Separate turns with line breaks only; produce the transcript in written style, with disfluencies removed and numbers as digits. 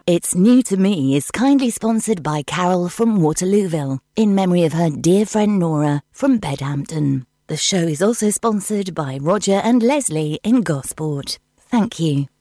It's New to Me is kindly sponsored by Carol from Waterlooville, in memory of her dear friend Nora from Bedhampton. The show is also sponsored by Roger and Leslie in Gosport. Thank you.